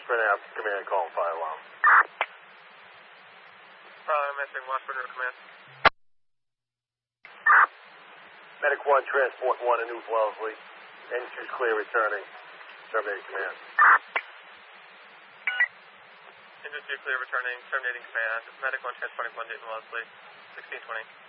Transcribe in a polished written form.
Washburn Ave, command, call fire alarm. I'm answering Washburn River Command. Medic 1, transport 1 to New Wellesley. N2's clear, returning. Terminating command. N2 clear, returning, terminating command. Medic 1 transporting 1 Dayton Wellesley, 1620.